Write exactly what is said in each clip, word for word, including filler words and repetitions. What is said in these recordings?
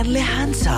Lehansa.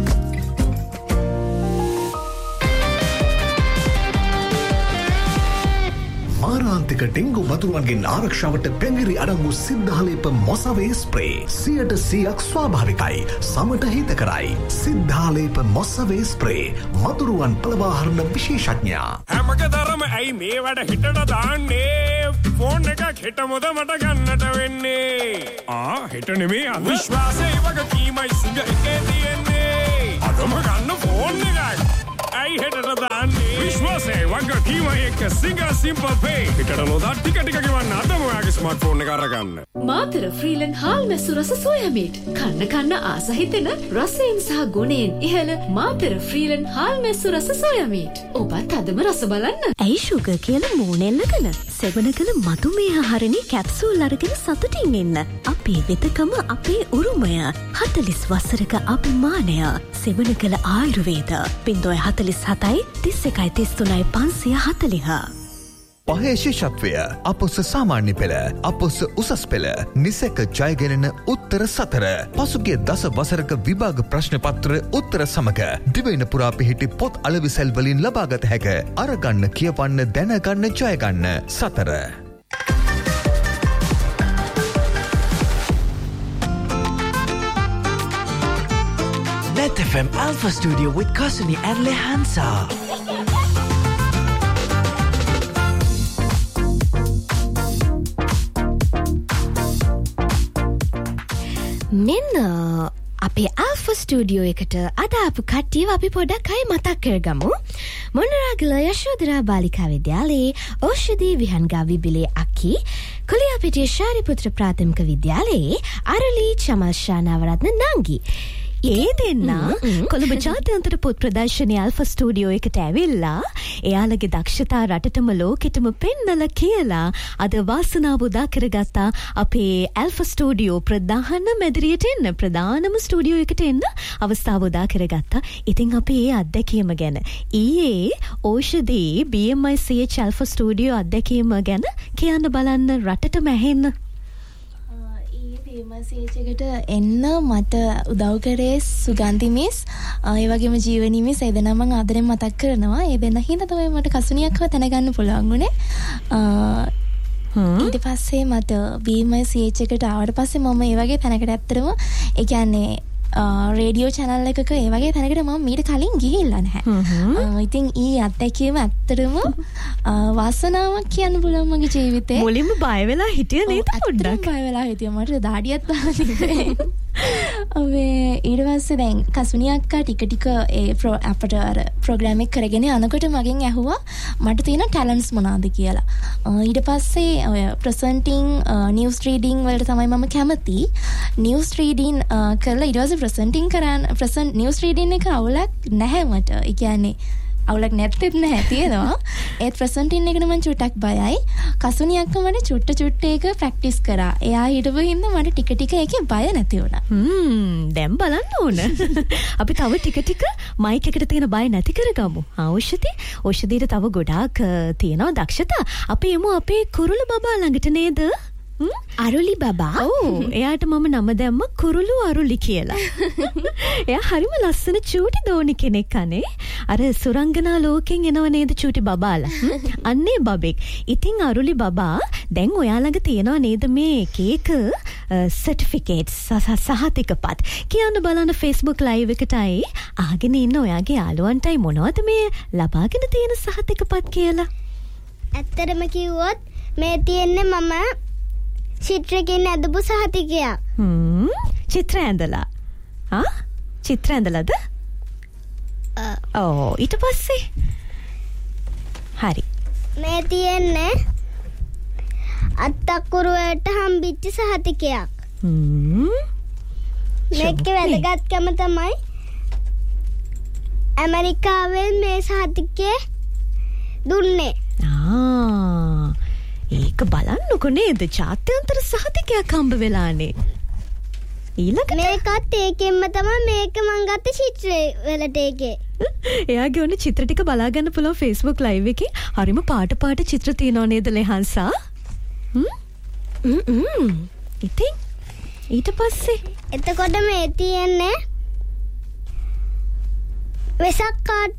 මාරාන්තික dengue මතුරුවන්ගෙන් ආරක්ෂාවට පැංගිරි අඩංගු සිද්ධාලේප මොසවේ spray සියයට සියයක් ස්වාභාවිකයි සමට හිතකරයි. සිද්ධාලේප මොසවේ ස්ප්‍රේ මතුරුවන් පළවාහරණ විශේෂඥයා. හැමකදරම ඇයි මේ වැඩ හිටට දාන්නේ? ෆෝන් එකක් හිට මොද මට ගන්නට වෙන්නේ. ආ හිට නෙමේ අද විශ්වාසය වගේ කීමයි සිංහ එකේ තියෙන්නේ. අදම ගන්න ෆෝන් එකක්. ඇයි හෙටට දාන්නේ? විශ්වාසය වගේ කීමයි එක සිංහ සිම්පල් පේ. හිටට නොදා ටික ටික ගෙවන්න අදම ඔයාගේ ස්මාර්ට්ෆෝන් එක අරගන්න. මාතර ෆ්‍රීලන් හාල් මැස්සු රස සෝයා මීට්. කන්න කන්න ආස හිතෙන රසයෙන් සහ ගුණයෙන් ඉහළ මාතර ෆ්‍රීලන් හාල් මැස්සු රස සෝයා මීට්. ඔබත් අදම රස බලන්න. ඇයි ෂුගර් කියලා මූණෙල්ලගෙන සෙවන කළ මතුමේහ හරණි කැප්සූල් අරගෙන සතුටින් ඉන්න. අපේ වෙතකම අපේ උරුමය. හතළිස් වසරක අභිමානය. සෙවන කළ ආයුර්වේද. බින්දොය හතළිස් හතයි තිස් එකයි තිස් තුනයි පන්සිය හතළිහ. පහේ ශිෂ්‍යත්වය අපොස සාමාන්‍ය පෙළ අපොස උසස් පෙළ නිසැක ජයගෙනන උත්තර සතර පසුගිය දස වසරක විභාග ප්‍රශ්න පත්‍ර උත්තර සමග දිවයින පුරා පිහිටි පොත් අලවිසැල් වලින් ලබාගත හැක. අරගන්න කියවන්න දැනගන්න ජයගන්න සතර. Net F M Alpha Studio with Kasuni and Lehansa. මෙන්න අපේ ආල්ෆා ස්ටුඩියෝ එකට අද ආපු කට්ටියව අපි පොඩ්ඩක් අය මතක් කරගමු. මොනරාගල යශෝධරා බාලිකා විද්‍යාලයේ ඖෂධි විහංගා විබිලේ අක්කි, කුලියාපිටිය ශාරිපුත්‍ර ප්‍රාථමික විද්‍යාලයේ අරලි චමල්ෂා නවරත්න නංගි. ඒ දෙන්න කොළඹ ජාත්‍යන්තර පොත් ප්‍රදර්ශනය ආල්ෆා ස්ටුඩියෝ එකට ඇවිල්ලා එයාලගේ දක්ෂතා රටටම ලෝකෙටම පෙන්නලා කියලා අද වාසනාව උදා කරගත්තා අපේ ආල්ෆා ස්ටුඩියෝ ප්‍රධාන මැදිරියට එන්න ප්‍රධානම ස්ටුඩියෝ එකට එන්න අවස්ථාව උදා කරගත්තා. ඉතින් අපි ඒ අත්දැකීම ගැන ඊයේ ඖෂධි බී එම් අයි සී එච් ආල්ෆා ස්ටුඩියෝ අත්දැකීම ගැන කියන්න බලන්න රටටම ඇහෙන්න. මසේජකට එන්න මට උදව් කරේ සුගන්ධි මිස් ඒ වගේම ජීවනී මිස් ඒ දෙනා මම ආදරෙන් මතක් කරනවා. ඒ දෙන්න හින්දා තමයි මට කසුනියක්ව දැනගන්න පුළුවන් වුණේ. ඊට පස්සේ මට බී එම් අයි සී එච් එකට ආවට පස්සේ මම ඒ වගේ තැනකට ඇත්තටම ඒ කියන්නේ රේඩියෝ channel එකක ඒ වගේ තැනකට මම මීට කලින් ගිහිල්ලා නැහැ. ඉතින් ඊ අත්දැකීම ඇත්තටම වාසනාවක් කියන්න පුළුවන් මගේ ජීවිතේ. මුලින්ම බය වෙලා හිටියේ නේද පොඩ්ඩක්? බය වෙලා හිටියා. මට දාඩියක් දාලා ඔබේ ඊට පස්සේ දැන් කසුනි අක්කා ටික ටික ඒ අපට අර ප්‍රෝග්‍රෑම් එක කරගෙන යනකොට මගෙන් ඇහුවා මට තියෙන ටැලන්ට්ස් මොනවාද කියලා. ඊට පස්සේ ඔය ප්‍රසන්ටිං නිවුස් රීඩින් වලට තමයි මම කැමති. නිවුස් රීඩින් කරලා ඊට පස්සේ ප්‍රසන්ටිං කරන ප්‍රසන්ට් නිවුස් රීඩින් එක අවුලක් නැහැ මට. ඒ කියන්නේ අවුලක් නැත්තේත් නැහැ තියෙනවා. ඒත් ප්‍රසන්ටින් එකට මම චුට්ටක් බයයි. කසුනි අක්කා මට චුට්ට චුට්ට ඒක ප්‍රැක්ටිස් කරා. එයා හිටපු හින්දා මට ටික ටික ඒකේ බය නැති වුණා. හ්ම් දැන් බලන්න ඕන. අපි තව ටික ටික මයික් එකට තියෙන බය නැති කරගමු. ඖෂධි ඖෂධියට තව ගොඩාක් තියෙනවා දක්ෂතා. අපි එමු අපේ කුරුළු බබා ළඟට නේද? අරුලි බබා. ඔව් එයාට මම නම දැම්ම කුරුළු අරුලි කියලා. එයා හරිම ලස්සන චූටි දෝනි කෙනෙක් අනේ. අර සුරංගනා ලෝකෙන් එනව නේද චූටි බබාලා. අන්නේ බබෙක්. ඉතින් අරුලි බබා දැන් ඔයා ළඟ තියනවා නේද මේ කේක සර්ටිෆිකේට්ස් සහතිකපත්. කියන්න බලන්න Facebook live එකටයි අහගෙන ඉන්න ඔයාගේ යාළුවන්ටයි මොනවද මේ ලබාගෙන තියෙන සහතිකපත් කියලා. ඇත්තටම කිව්වොත් මේ තියෙන්නේ මම චිත්‍රකින් ඇඳපු සහතිකයක්. හ්ම් චිත්‍ර ඇඳලා. ආ චිත්‍ර ඇඳලාද? ඔව් ඊට පස්සේ හරි. මේ තියෙන්නේ අත්තකුරුවට හම්බෙච්ච සහතිකයක්. හ්ම් මේකේ වැදගත්කම තමයි ඇමරිකාවෙන් මේ සහතිකය දුන්නේ. ආ ඒක බලන්නකො නේද ජාත්‍යන්තර සහතිකයක් හම්බ වෙලානේ. ඊළඟට මේකත් ඒකෙන්ම තමයි මේක මං ගත්ත චිත්‍රේ වලට ඒකේ. එයාගේ ඕනේ චිත්‍ර ටික බලා ගන්න පුළුවන් Facebook live එකේ. හරිම පාට පාට චිත්‍ර තියෙනව නේද ලෙහන්සා? හ්ම් හ්ම් ඉතින් ඊට පස්සේ එතකොට මේ තියෙන්නේ වෙසක් කාඩ්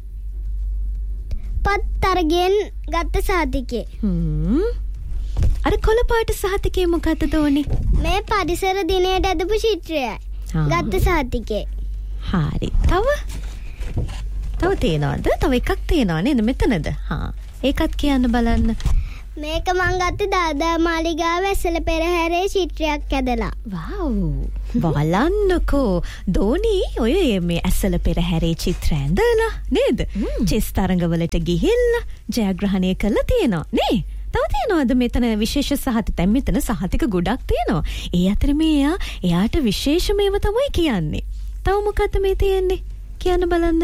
පත් අරගෙන ගත්ත සහතිකේ. හ්ම්. අර කොළ පාට සහතිකේ මොකද්ද දෝනි? මේ පරිසර දිනයට ඇදපු චිත්‍රයයි. ගත්ත සහතිකේ. හරි. තව තව තියනවද? තව එකක් තියනවා නේද මෙතනද? හා. ඒකත් කියන්න බලන්න. මේක මං ගත්තේ දාදා මාලිගාව ඇසල පෙරහැරේ චිත්‍රයක් ඇදලා. වව්. බලන්නකෝ. දෝනි ඔය මේ ඇසල පෙරහැරේ චිත්‍ර ඇඳලා නේද? චෙස් තරඟවලට ගිහිල්ලා ජයග්‍රහණය කරලා තියෙනවා නේ? තව තියෙනවද මෙතන විශේෂ සහතික? දැන් මෙතන සහතික ගොඩක් තියෙනවා. ඒ අතර මේ එයා එයාට විශේෂමේව තමයි කියන්නේ. තව මොකද්ද මේ තියෙන්නේ? කියන්න බලන්න.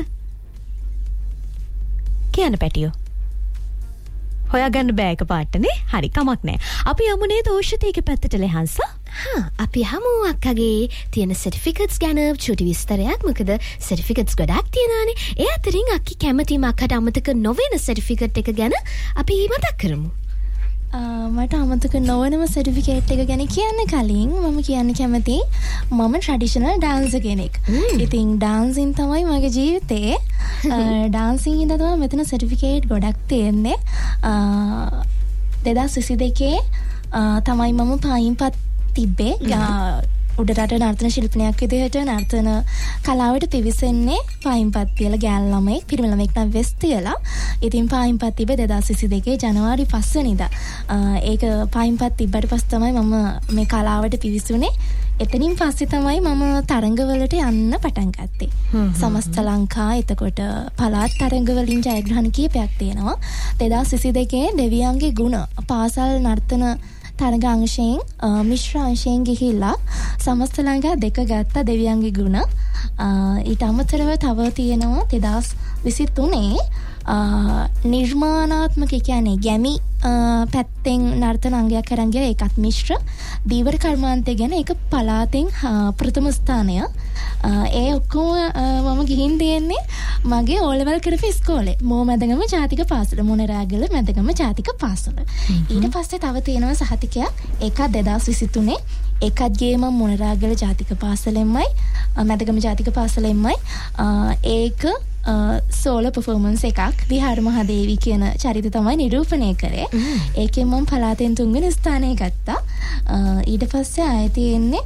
කියන්න පැටියෝ. හොයාගන්න බෑ එක පාටනේ. හරි කමක් නෑ. අපි යමු නේද ඖෂධීක පැත්තට ලෙහන්ස. හා අපි යමු අක්කගේ තියෙන සර්ටිෆිකට්ස් ගැන චුටි විස්තරයක්. මොකද සර්ටිෆිකට්ස් ගොඩක් තියෙනවානේ. ඒ අතරින් අක්කි කැමතිම අක්කට අමතක නොවන සර්ටිෆිකට් එක ගැන අපි මතක් කරමු. මට අමතක නොවනම සර්ටිෆිකේට් එක ගැන කියන්න කලින් මම කියන්න කැමති මම ට්‍රැඩිෂනල් ඩාන්සර් කෙනෙක්. ඉතින් ඩාන්සින් තමයි මගේ ජීවිතේ. ඩාන්සින් හින්දා තමයි මෙතන සර්ටිෆිකේට් ගොඩක් තියෙන්නේ. දෙදාස් විසිදෙකේ තමයි මම පයින්පත් තිබ්බේ. උඩරට නර්තන ශිල්පිනියක් විදිහට නර්තන කලාවට පිවිසෙන්නේ පයින්පත් කියලා ගෑනු ළමෙක් පිරිමි ළමෙක් නම් වෙස් තියලා. ඉතින් පයින්පත් තිබ්බේ දෙදාස් විසිදෙකේ ජනවාරි පහ වෙනිදා. ඒක පයින්පත් තිබ්බට පස්සේ තමයි මම මේ කලාවට පිවිසුනේ. එතනින් පස්සේ තමයි මම තරඟවලට යන්න පටන් ගත්තේ. සමස්ත ලංකා එතකොට පළාත් තරඟවලින් ජයග්‍රහණ කීපයක් තියෙනවා. දෙදාස් විසිදෙකේ දෙවියන්ගේ ගුණ පාසල් නර්තන තරග අංශයෙන් මිශ්‍ර අංශයෙන් ගිහිල්ලා සමස්ත ලංකා දෙක ගත්ත දෙවියන්ගේ ගුණ. ඊට අමතරව තව තියෙනවා දෙදාස් විසිතුනේ නිර්මාණාත්මක කියන්නේ ගැමි පැත්තෙන් නර්තන අංගයක් අරන් ගියා. ඒකත් මිශ්‍ර දීවර කර්මාන්තය ගැන ඒක පළාතෙන් ප්‍රථම ස්ථානය. ඒ ඔක්කොම මම ගිහින් තියෙන්නේ මගේ ඕ ලෙවල් කරපු ඉස්කෝලේ මෝ මැදගම ජාතික පාසල මොනරාගල මැදගම ජාතික පාසල. ඊට පස්සේ තව තියෙනවා සහතිකයක්. ඒකත් දෙදාස් විසිතුනේ ඒකත් ගියේ මම මොනරාගල ජාතික පාසලෙන්මයි මැදගම ජාතික පාසලෙන්මයි. ඒක සෝලෝ පර්ෆෝමන්ස් එකක්. විහාර මහදේවි කියන චරිතය තමයි නිරූපණය කරේ. ඒකෙන් මම පළාතෙන් තුන්වෙනි ස්ථානය ගත්තා. ඊට පස්සේ ආයෙ තියෙන්නේ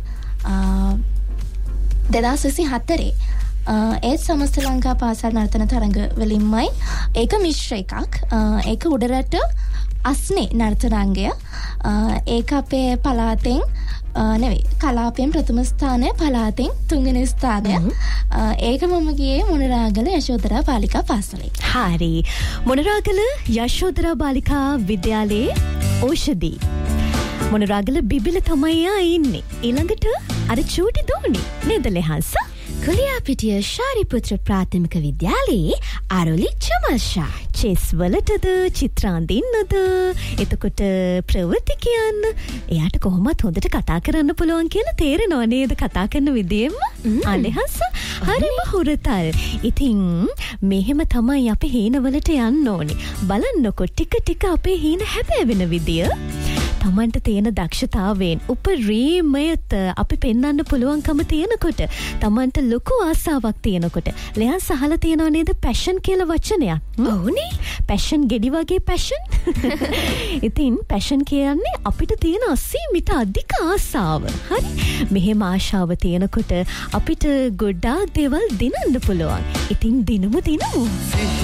දෙදාස් විසිහතරේ ඒත් සමස්ත ලංකා පාසල් නර්තන තරඟ වලින්මයි. ඒක මිශ්‍ර එකක්. ඒක උඩරට අස්නේ නර්තනාංගය. ඒක අපේ පළාතෙන් නෙවෙයි කලාපයෙන් ප්‍රථම ස්ථානය පළාතෙන් තුන්වෙනි ස්ථානය. ඒක මම ගියේ මොනරාගල යශෝදරා බාලිකා පාසලේ. හරි. මොනරාගල යශෝදරා බාලිකා විද්‍යාලයේ ඖෂධී මොනරාගල බිබිල තමයි ආ ඉන්නේ. ඊළඟට අර චූටි දෝනි නේද ලෙහන්ස? කුලියාපිටිය ශාරිපුත්‍ර ප්‍රාථමික විද්‍යාලයේ ආරොලි චමල්ෂා. චෙස් වලටද චිත්‍රාන්දින්නද එතකොට ප්‍රවෘත්ති කියන්න එයාට කොහොමත් හොඳට කතා කරන්න පුළුවන් කියලා තේරෙනව නේද කතා කරන විදියෙම? අලෙහස හරිම හුරතල්. ඉතින් මෙහෙම තමයි අපි හීනවලට යන්න ඕනේ. බලන්නකො ටික ටික අපේ හීන හැබෑවෙන විදිය. තමන්ට තියෙන දක්ෂතාවයෙන් උපරිමයට අපි පෙන්වන්න පුළුවන්කම තියෙනකොට තමන්ට ලොකු ආසාවක් තියෙනකොට ලෙහන් සහලා තියෙනව නේද පැෂන් කියලා වචනයක්? ඔව්නේ. පැෂන් ගෙඩි වගේ පැෂන්. ඉතින් පැෂන් කියන්නේ අපිට තියෙන අසීමිත අධික ආසාව. හරි. මෙහෙම ආශාව තියෙනකොට අපිට ගොඩාක් දේවල් දිනන්න පුළුවන්. ඉතින් දිනමු දිනමු.